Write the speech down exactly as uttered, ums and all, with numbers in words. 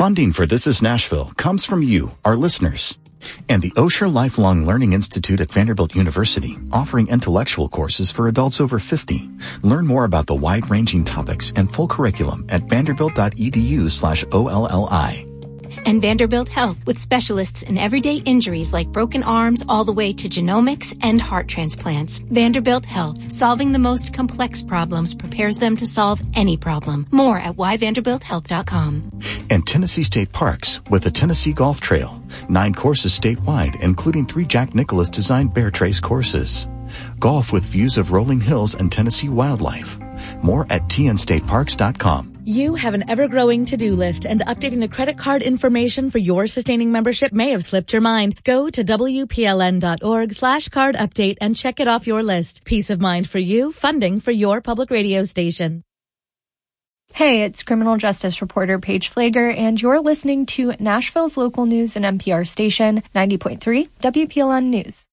Funding for This Is Nashville comes from you, our listeners. And the Osher Lifelong Learning Institute at Vanderbilt University, offering intellectual courses for adults over fifty. Learn more about the wide-ranging topics and full curriculum at vanderbilt.edu slash OLLI. And Vanderbilt Health, with specialists in everyday injuries like broken arms all the way to genomics and heart transplants. Vanderbilt Health, solving the most complex problems, prepares them to solve any problem. More at why vanderbilt health dot com. And Tennessee State Parks, with the Tennessee Golf Trail. Nine courses statewide, including three Jack Nicklaus-designed Bear Trace courses. Golf with views of rolling hills and Tennessee wildlife. More at t n state parks dot com. You have an ever-growing to-do list, and updating the credit card information for your sustaining membership may have slipped your mind. Go to w p l n dot org slash card update and check it off your list. Peace of mind for you, funding for your public radio station. Hey, it's criminal justice reporter Paige Flager, and you're listening to Nashville's local news and N P R station, ninety point three W P L N News.